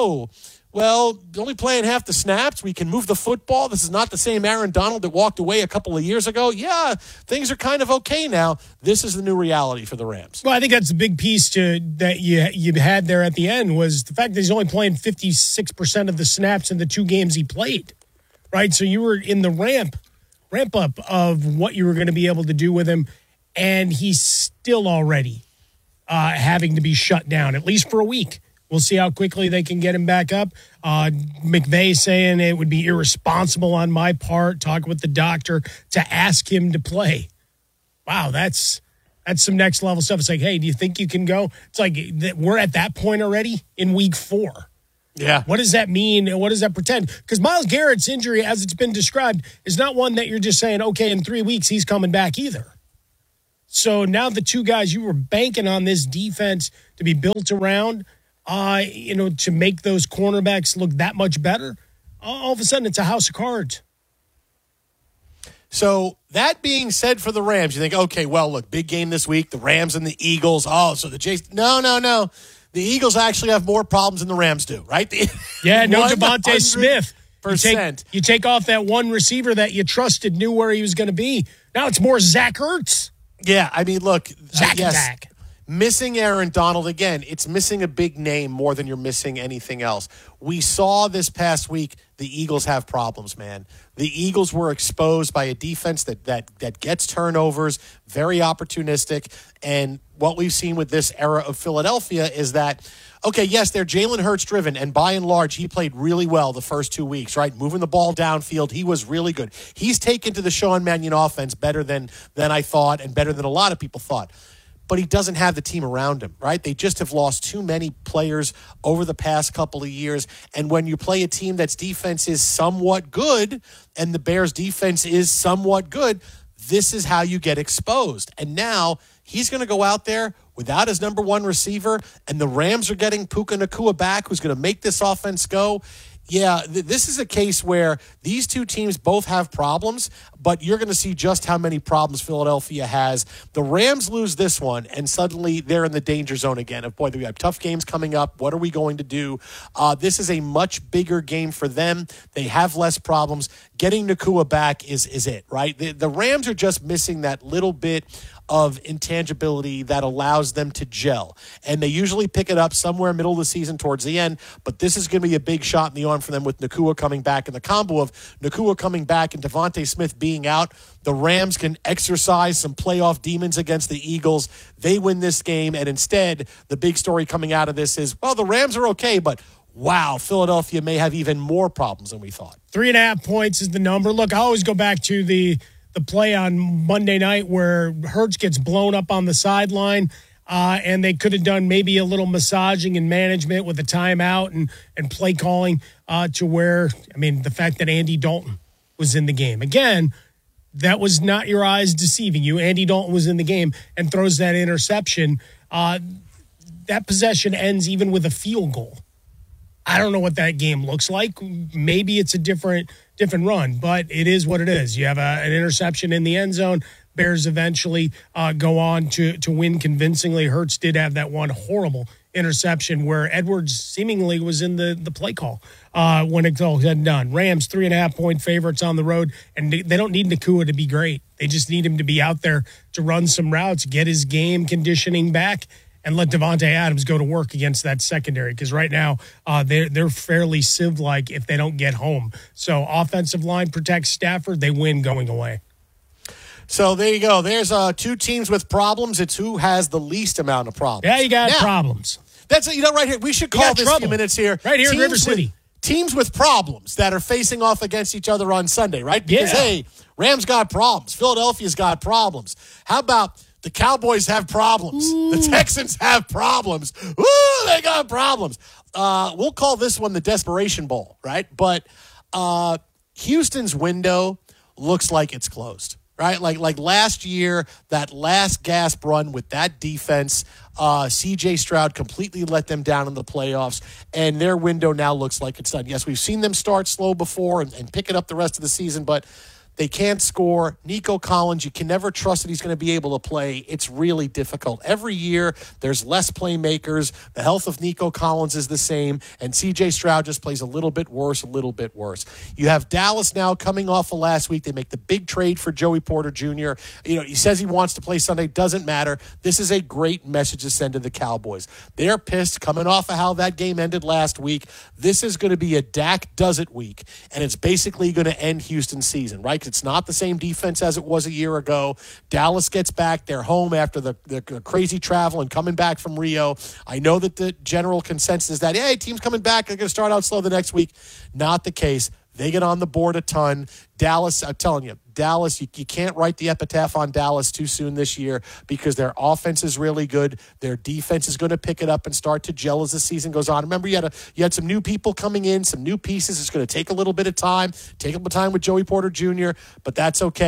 well, only playing half the snaps. We can move the football. This is not the same Aaron Donald that walked away a couple of years ago. Yeah, things are kind of okay now. This is the new reality for the Rams. Well, I think that's the big piece that you had there at the end was the fact that he's only playing 56% of the snaps in the 2 games he played, right? So you were in the ramp up of what you were going to be able to do with him, and he's still already having to be shut down, at least for a week. We'll see how quickly they can get him back up. McVay saying it would be irresponsible on my part, talking with the doctor, to ask him to play. Wow, that's some next level stuff. It's like, hey, do you think you can go? It's like we're at that point already in week 4. Yeah. What does that mean? And what does that pretend? Because Myles Garrett's injury, as it's been described, is not one that you're just saying, okay, in 3 weeks he's coming back either. So now the two guys you were banking on this defense to be built around, to make those cornerbacks look that much better, all of a sudden it's a house of cards. So that being said for the Rams, you think, okay, well, look, big game this week, the Rams and the Eagles. Oh, so the Jays. No. The Eagles actually have more problems than the Rams do, right? No Devontae Smith. %. You take off that one receiver that you trusted, knew where he was going to be. Now it's more Zach Ertz. Yeah, I mean, look. Zach. Missing Aaron Donald, again, it's missing a big name more than you're missing anything else. We saw this past week the Eagles have problems, man. The Eagles were exposed by a defense that gets turnovers, very opportunistic, and what we've seen with this era of Philadelphia is that, okay, yes, they're Jalen Hurts driven, and by and large, he played really well the first 2 weeks, right? Moving the ball downfield, he was really good. He's taken to the Sean Mannion offense better than I thought and better than a lot of people thought. But he doesn't have the team around him, right? They just have lost too many players over the past couple of years. And when you play a team that's defense is somewhat good, and the Bears' defense is somewhat good, this is how you get exposed. And now he's going to go out there without his number one receiver, and the Rams are getting Puka Nacua back, who's going to make this offense go. Yeah, this is a case where these two teams both have problems, but you're going to see just how many problems Philadelphia has. The Rams lose this one, and suddenly they're in the danger zone again. Of, boy, we have tough games coming up. What are we going to do? This is a much bigger game for them. They have less problems. Getting Nacua back is it, right? The Rams are just missing that little bit of intangibility that allows them to gel. And they usually pick it up somewhere middle of the season towards the end, but this is going to be a big shot in the arm for them with Nacua coming back. And the combo of Nacua coming back and Devontae Smith being out, the Rams can exercise some playoff demons against the Eagles. They win this game, and instead, the big story coming out of this is, well, the Rams are okay, but wow, Philadelphia may have even more problems than we thought. 3.5 points is the number. Look, I always go back to the play on Monday night where Hurts gets blown up on the sideline, and they could have done maybe a little massaging and management with a timeout and play calling to where, I mean, the fact that Andy Dalton was in the game. Again, that was not your eyes deceiving you. Andy Dalton was in the game and throws that interception. That possession ends even with a field goal. I don't know what that game looks like. Maybe it's a different run, but it is what it is. You have an interception in the end zone. Bears eventually go on to win convincingly. Hurts did have that one horrible interception where Edwards seemingly was in the play call when it's all said and done. Rams 3.5-point favorites on the road, and they don't need Nacua to be great. They just need him to be out there to run some routes, get his game conditioning back, and let Devontae Adams go to work against that secondary, because right now they're fairly sieve-like if they don't get home. So offensive line protects Stafford. They win going away. So there you go. There's two teams with problems. It's who has the least amount of problems. Yeah, you got problems. That's right here. We should call this trouble. few minutes here. Right here in River City. Teams with problems that are facing off against each other on Sunday, right? Because, hey, Rams got problems. Philadelphia's got problems. How about the Cowboys have problems? Ooh. The Texans have problems. Ooh, they got problems. We'll call this one the Desperation Bowl, right? But Houston's window looks like it's closed, right? Like last year, that last gasp run with that defense, C.J. Stroud completely let them down in the playoffs, and their window now looks like it's done. Yes, we've seen them start slow before and pick it up the rest of the season, but they can't score. Nico Collins, you can never trust that he's going to be able to play. It's really difficult. Every year, there's less playmakers. The health of Nico Collins is the same, and C.J. Stroud just plays a little bit worse. You have Dallas now coming off of last week. They make the big trade for Joey Porter Jr. He says he wants to play Sunday. Doesn't matter. This is a great message to send to the Cowboys. They're pissed coming off of how that game ended last week. This is going to be a Dak does it week, and it's basically going to end Houston's season, right? It's not the same defense as it was a year ago. Dallas gets back. They're home after the crazy travel and coming back from Rio. I know that the general consensus is that, hey, team's coming back. They're going to start out slow the next week. Not the case. They get on the board a ton. Dallas, I'm telling you, Dallas, you can't write the epitaph on Dallas too soon this year because their offense is really good. Their defense is going to pick it up and start to gel as the season goes on. Remember, you had some new people coming in, some new pieces. It's going to take a little bit of time. Take a little time with Joey Porter Jr., but that's okay.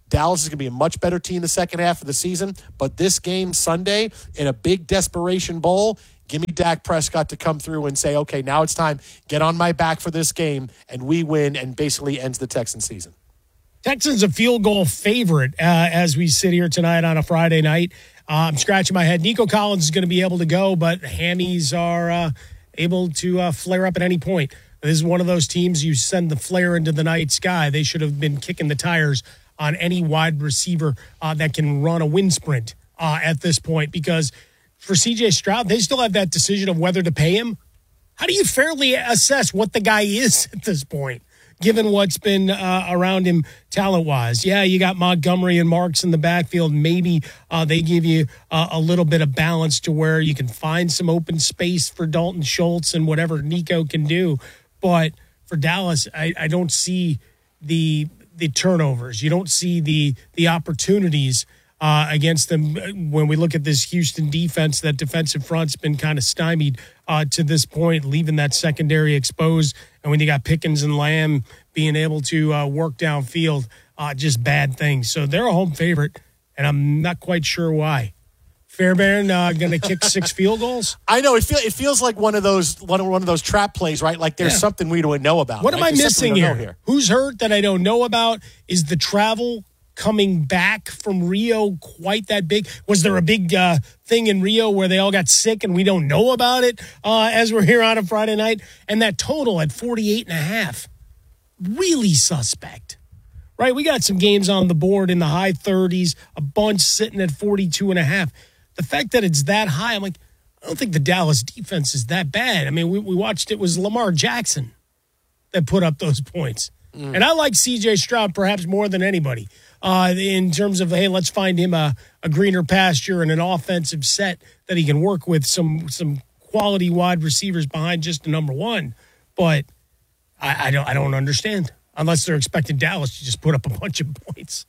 Dallas is going to be a much better team the second half of the season. But this game Sunday in a big desperation bowl, give me Dak Prescott to come through and say, okay, now it's time. Get on my back for this game, and we win, and basically ends the Texans season. Texans a field goal favorite as we sit here tonight on a Friday night. I'm scratching my head. Nico Collins is going to be able to go, but hammies are able to flare up at any point. This is one of those teams you send the flare into the night sky. They should have been kicking the tires on any wide receiver that can run a wind sprint at this point, because for C.J. Stroud, they still have that decision of whether to pay him. How do you fairly assess what the guy is at this point, given what's been around him talent-wise? Yeah, you got Montgomery and Marks in the backfield. Maybe they give you a little bit of balance to where you can find some open space for Dalton Schultz and whatever Nico can do. But for Dallas, I don't see the turnovers. You don't see the opportunities against them when we look at this Houston defense. That defensive front's been kind of stymied to this point, leaving that secondary exposed. And when you got Pickens and Lamb being able to work downfield, just bad things. So they're a home favorite, and I'm not quite sure why. Fairbairn going to kick 6 field goals. I know it feels like one of those trap plays, right? Like there's something we don't know about. What am I missing here? Who's hurt that I don't know about? Is the travel coming back from Rio quite that big? Was there a big thing in Rio where they all got sick and we don't know about it as we're here on a Friday night? And that total at 48.5, really suspect, right? We got some games on the board in the high 30s, a bunch sitting at 42.5. The fact that it's that high, I'm like, I don't think the Dallas defense is that bad. I mean, we watched, it was Lamar Jackson that put up those points. And I like C.J. Stroud perhaps more than anybody in terms of, hey, let's find him a greener pasture and an offensive set that he can work with some quality wide receivers behind just a number one. But I don't understand unless they're expecting Dallas to just put up a bunch of points.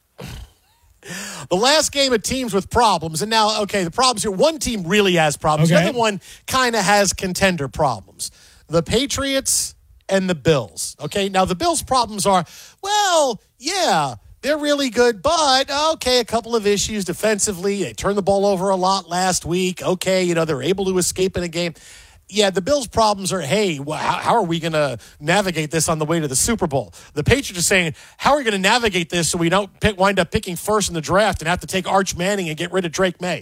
The last game of teams with problems, and now, okay, the problems here, one team really has problems. Okay. The other one kind of has contender problems. The Patriots and the Bills. Okay, now the Bills' problems are, well, yeah, they're really good, but, okay, a couple of issues defensively. They turned the ball over a lot last week. Okay, they're able to escape in a game. Yeah, the Bills' problems are, hey, well, how are we going to navigate this on the way to the Super Bowl? The Patriots are saying, how are we going to navigate this so we don't wind up picking first in the draft and have to take Arch Manning and get rid of Drake May?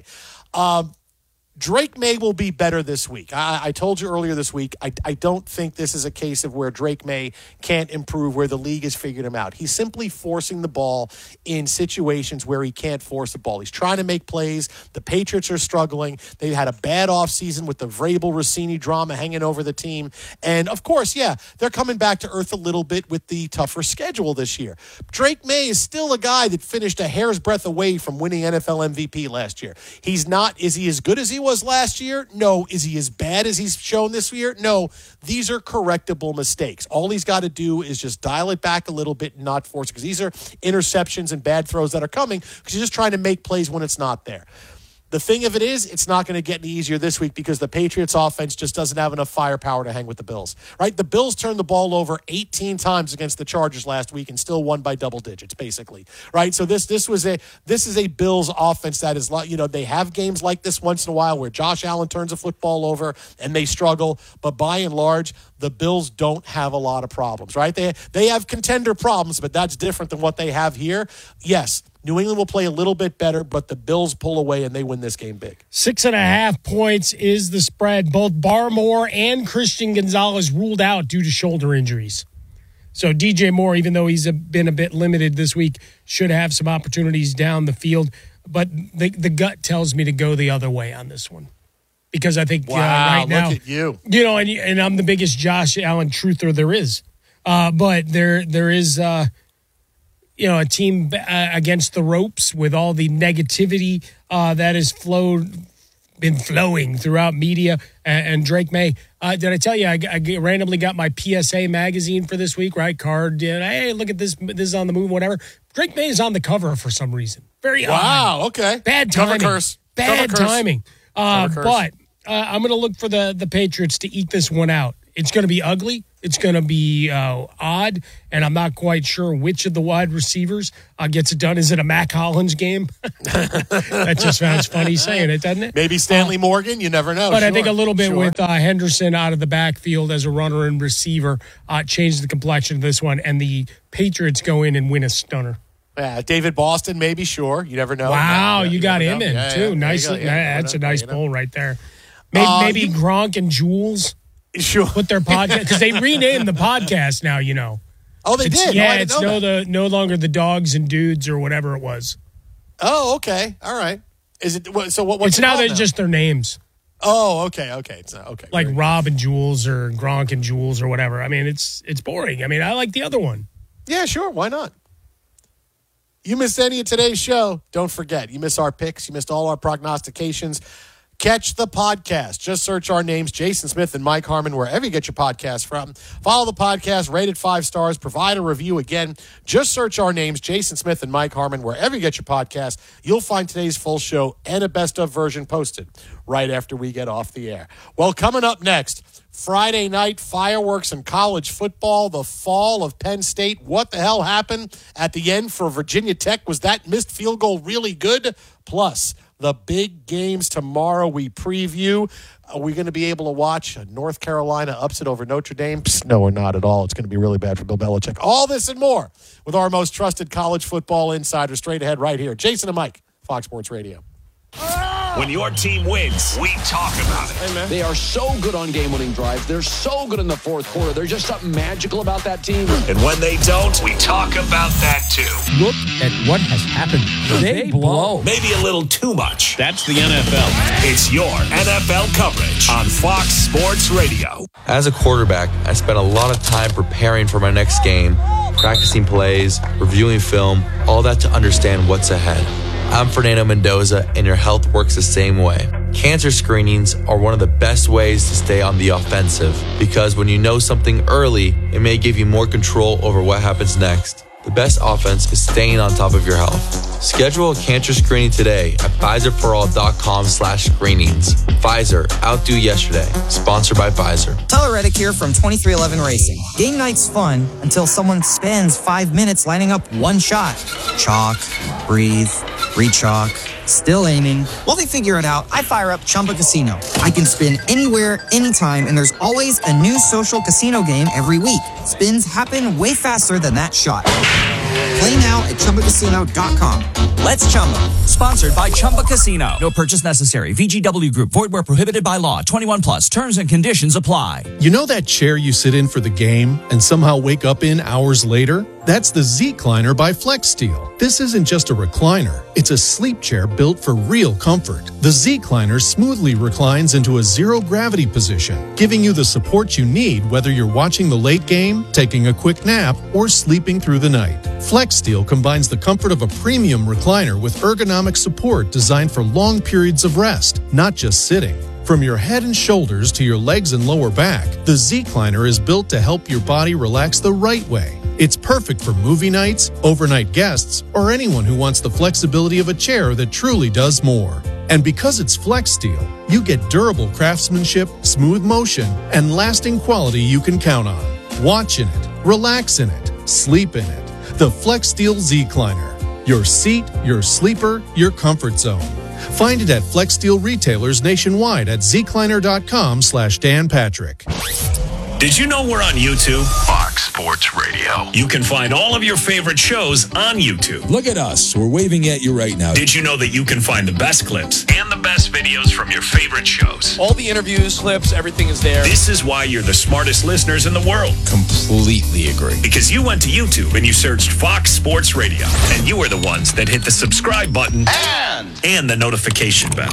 Drake May will be better this week. I told you earlier this week, I don't think this is a case of where Drake May can't improve, where the league has figured him out. He's simply forcing the ball in situations where he can't force the ball. He's trying to make plays. The Patriots are struggling. They had a bad offseason with the Vrabel-Rossini drama hanging over the team. And, of course, yeah, they're coming back to earth a little bit with the tougher schedule this year. Drake May is still a guy that finished a hair's breadth away from winning NFL MVP last year. He's not. Is he as good as he was last year? No. Is he as bad as he's shown this year? No. These are correctable mistakes. All he's got to do is just dial it back a little bit and not force it, because these are interceptions and bad throws that are coming because he's just trying to make plays when it's not there. The thing of it is, it's not going to get any easier this week because the Patriots offense just doesn't have enough firepower to hang with the Bills, right? The Bills turned the ball over 18 times against the Chargers last week and still won by double digits, basically, right? So this is a Bills offense that is, they have games like this once in a while where Josh Allen turns a football over and they struggle, but by and large, the Bills don't have a lot of problems, right? They have contender problems, but that's different than what they have here. Yes, New England will play a little bit better, but the Bills pull away and they win this game big. 6.5 points is the spread. Both Barmore and Christian Gonzalez ruled out due to shoulder injuries. So DJ Moore, even though he's been a bit limited this week, should have some opportunities down the field. But the gut tells me to go the other way on this one. Because I think right now, look at you. And I'm the biggest Josh Allen truther there is. But there is... a team against the ropes with all the negativity that has been flowing throughout media. And Drake May, did I tell you I randomly got my PSA magazine for this week, right? Card, hey, look at this is on the move, whatever. Drake May is on the cover for some reason. Very odd. Okay. Bad timing. Cover curse. Bad Cover curse. timing. But I'm going to look for the Patriots to eat this one out. It's going to be ugly. it's going to be odd, and I'm not quite sure which of the wide receivers gets it done. Is it a Mac Hollins game? That just sounds funny saying it, doesn't it? Maybe Stanley Morgan. You never know. But I think a little bit with Henderson out of the backfield as a runner and receiver changed the complexion of this one, and the Patriots go in and win a stunner. Yeah, David Boston, maybe, sure. You never know. Wow, you got him in, too. Yeah, Nicely. That's a nice pull right there. Maybe Gronk and Jules put their podcast, because they renamed the podcast now, you know. Oh, they did? Yeah, it's no longer the Dogs and Dudes or whatever it was. Oh, okay. All right. Is it so? What's it's now just their names. Oh, okay. It's not okay. Like Rob and Jules or Gronk and Jules or whatever. I mean, it's boring. I mean, I like the other one. Yeah, sure. Why not? You missed any of today's show, don't forget. You missed our picks. You missed all our prognostications. Catch the podcast. Just search our names, Jason Smith and Mike Harmon, wherever you get your podcast from. Follow the podcast, rate it 5 stars, provide a review. Again, just search our names, Jason Smith and Mike Harmon, wherever you get your podcast. You'll find today's full show and a best-of version posted right after we get off the air. Well, coming up next, Friday night fireworks and college football, the fall of Penn State. What the hell happened at the end for Virginia Tech? Was that missed field goal really good? Plus, the big games tomorrow we preview. Are we going to be able to watch North Carolina upset over Notre Dame? Psst, no, we're not at all. It's going to be really bad for Bill Belichick. All this and more with our most trusted college football insider straight ahead right here. Jason and Mike, Fox Sports Radio. When your team wins, we talk about it. Hey, man. They are so good on game-winning drives. They're so good in the fourth quarter. There's just something magical about that team. And when they don't, we talk about that too. Look at what has happened. They blow. Maybe a little too much. That's the NFL. It's your NFL coverage on Fox Sports Radio. As a quarterback, I spent a lot of time preparing for my next game, practicing plays, reviewing film, all that to understand what's ahead. I'm Fernando Mendoza, and your health works the same way. Cancer screenings are one of the best ways to stay on the offensive, because when you know something early, it may give you more control over what happens next. The best offense is staying on top of your health. Schedule a cancer screening today at PfizerForAll.com/screenings. Pfizer, outdo yesterday. Sponsored by Pfizer. Tyler Reddick here from 2311 Racing. Game night's fun until someone spends 5 minutes lining up one shot. Chalk, breathe, re-chalk, still aiming. While they figure it out, I fire up Chumba Casino. I can spin anywhere, anytime, and there's always a new social casino game every week. Spins happen way faster than that shot. Play now at ChumbaCasino.com. Let's Chumba. Sponsored by Chumba Casino. No purchase necessary. VGW Group. Void where prohibited by law. 21 plus. Terms and conditions apply. You know that chair you sit in for the game and somehow wake up in hours later? That's the Z-Cliner by FlexSteel. This isn't just a recliner. It's a sleep chair built for real comfort. The Z-Cliner smoothly reclines into a zero-gravity position, giving you the support you need whether you're watching the late game, taking a quick nap, or sleeping through the night. FlexSteel combines the comfort of a premium recliner with ergonomic support designed for long periods of rest, not just sitting. From your head and shoulders to your legs and lower back, the Z-Cliner is built to help your body relax the right way. It's perfect for movie nights, overnight guests, or anyone who wants the flexibility of a chair that truly does more. And because it's FlexSteel, you get durable craftsmanship, smooth motion, and lasting quality you can count on. Watch in it, relax in it, sleep in it. The FlexSteel Z-Cliner. Your seat, your sleeper, your comfort zone. Find it at FlexSteel retailers nationwide at zcliner.com/Dan Patrick. Did you know we're on YouTube? Fox Sports Radio. You can find all of your favorite shows on YouTube. Look at us. We're waving at you right now. Did you know that you can find the best clips and the best videos from your favorite shows? All the interviews, clips, everything is there. This is why you're the smartest listeners in the world. Completely agree. Because you went to YouTube and you searched Fox Sports Radio. And you are the ones that hit the subscribe button and the notification bell.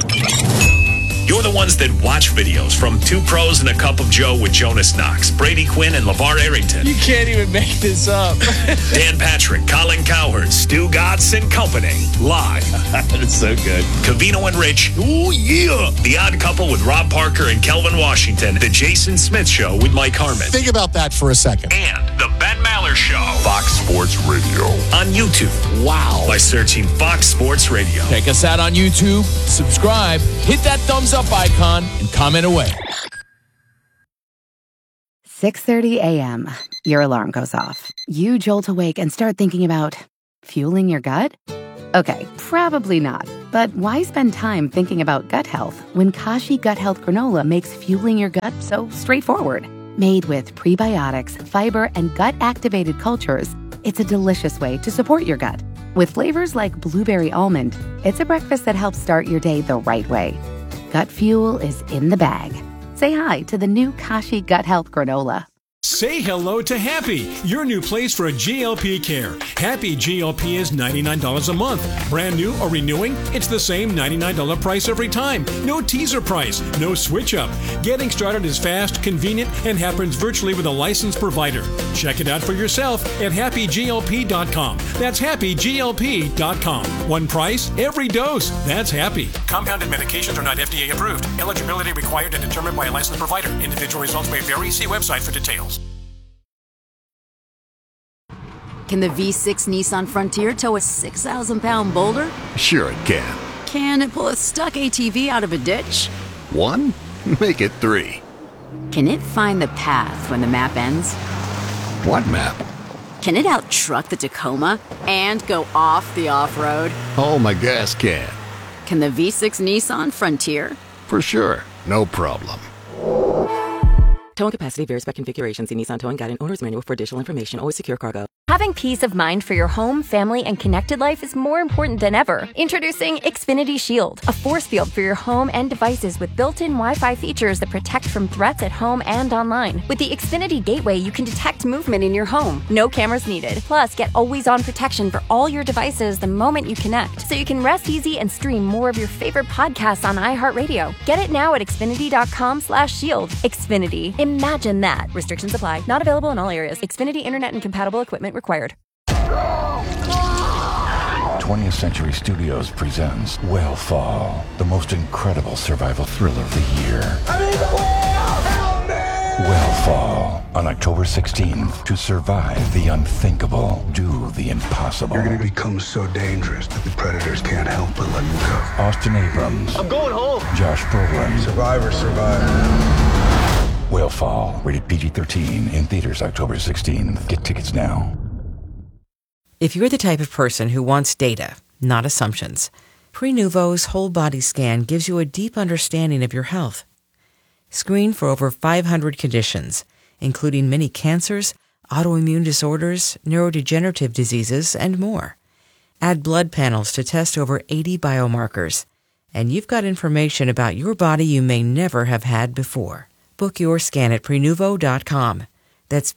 You're the ones that watch videos from Two Pros and a Cup of Joe with Jonas Knox, Brady Quinn, and LeVar Arrington. You can't even make this up. Dan Patrick, Colin Cowherd, Stu Gatz and Company. Live. That's so good. Covino and Rich. Oh, yeah. The Odd Couple with Rob Parker and Kelvin Washington. The Jason Smith Show with Mike Harmon. Think about that for a second. And The Ben Maller Show. Fox Sports Radio. On YouTube. Wow. By searching Fox Sports Radio. Check us out on YouTube. Subscribe. Hit that thumbs up icon and comment away. 6:30 a.m., your alarm goes off. You jolt awake and start thinking about fueling your gut? Okay, probably not. But why spend time thinking about gut health when Kashi Gut Health Granola makes fueling your gut so straightforward? Made with prebiotics, fiber, and gut-activated cultures, it's a delicious way to support your gut. With flavors like blueberry almond, it's a breakfast that helps start your day the right way. Gut fuel is in the bag. Say hi to the new Kashi Gut Health Granola. Say hello to Happy, your new place for a GLP care. Happy GLP is $99 a month. Brand new or renewing, it's the same $99 price every time. No teaser price, no switch up. Getting started is fast, convenient, and happens virtually with a licensed provider. Check it out for yourself at happyglp.com. That's happyglp.com. One price, every dose. That's Happy. Compounded medications are not FDA approved. Eligibility required and determined by a licensed provider. Individual results may vary. See website for details. Can the V6 Nissan Frontier tow a 6,000-pound boulder? Sure it can. Can it pull a stuck ATV out of a ditch? 1? Make it 3. Can it find the path when the map ends? What map? Can it out-truck the Tacoma and go off the off-road? Oh, my gas can. Can the V6 Nissan Frontier? For sure. No problem. Towing capacity varies by configuration. See Nissan Towing Guide and Owner's Manual for additional information. Always secure cargo. Having peace of mind for your home, family, and connected life is more important than ever. Introducing Xfinity Shield, a force field for your home and devices with built-in Wi-Fi features that protect from threats at home and online. With the Xfinity Gateway, you can detect movement in your home. No cameras needed. Plus, get always-on protection for all your devices the moment you connect, so you can rest easy and stream more of your favorite podcasts on iHeartRadio. Get it now at Xfinity.com/shield. Xfinity. Imagine that. Restrictions apply. Not available in all areas. Xfinity Internet and compatible equipment required. 20th Century Studios presents Whale the most incredible survival thriller of the year. Whale on October 16th. To survive the unthinkable, do the impossible. You're going to become so dangerous that the predators can't help but let you go. Austin Abrams. I'm going home. Josh Brolin. Survivor. Whale, rated PG-13, in theaters October 16th. Get tickets now. If you're the type of person who wants data, not assumptions, Prenuvo's whole body scan gives you a deep understanding of your health. Screen for over 500 conditions, including many cancers, autoimmune disorders, neurodegenerative diseases, and more. Add blood panels to test over 80 biomarkers, and you've got information about your body you may never have had before. Book your scan at Prenuvo.com. That's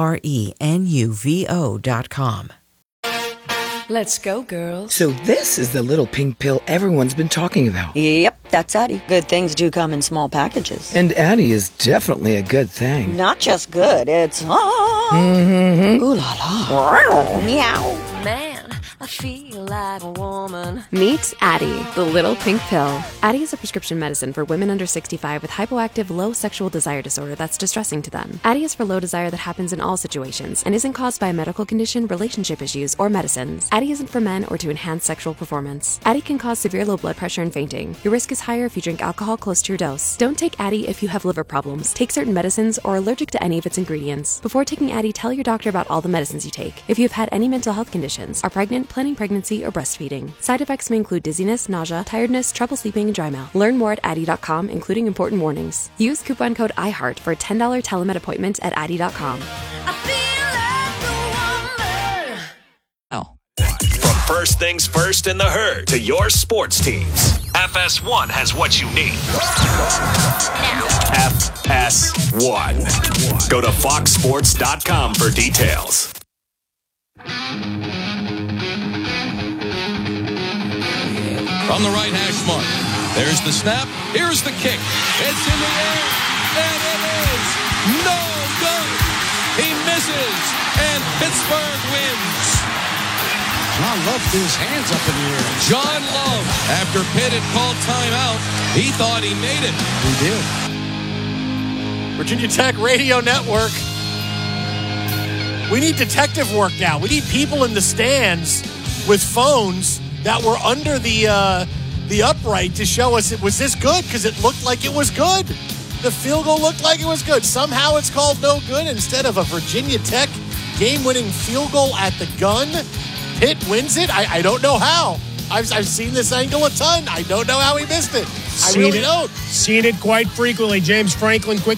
Prenuvo.com. Let's go, girls. So this is the little pink pill everyone's been talking about. Yep, that's Addie. Good things do come in small packages. And Addie is definitely a good thing. Not just good, it's... Ooh la la. Meow. Man, I feel like a woman. Meet Addie, the little pink pill. Addie is a prescription medicine for women under 65 with hypoactive low sexual desire disorder that's distressing to them. Addie is for low desire that happens in all situations and isn't caused by a medical condition, relationship issues, or medicines. Addie isn't for men or to enhance sexual performance. Addie can cause severe low blood pressure and fainting. Your risk is higher if you drink alcohol close to your dose. Don't take Addie if you have liver problems, take certain medicines, or are allergic to any of its ingredients. Before taking Addie, tell your doctor about all the medicines you take. If you have had any mental health conditions, are pregnant, planning pregnancy, or breastfeeding. Side effects may include dizziness, nausea, tiredness, trouble sleeping, and dry mouth. Learn more at Addie.com, including important warnings. Use coupon code IHEART for a $10 telemed appointment at Addie.com. From first things first in the herd to your sports teams, FS1 has what you need. FS1. Go to foxsports.com for details. From the right hash mark. There's the snap. Here's the kick. It's in the air. And it is no good. He misses. And Pittsburgh wins. John Love threw his hands up in the air. John Love, after Pitt had called timeout, he thought he made it. He did. Virginia Tech Radio Network. We need detective work now. We need people in the stands with phones that were under the upright to show us was this good, because it looked like it was good. The field goal looked like it was good. Somehow it's called no good instead of a Virginia Tech game-winning field goal at the gun. Pitt wins it. I don't know how. I've seen this angle a ton. I don't know how he missed it. I really don't. Seen it quite frequently. James Franklin quick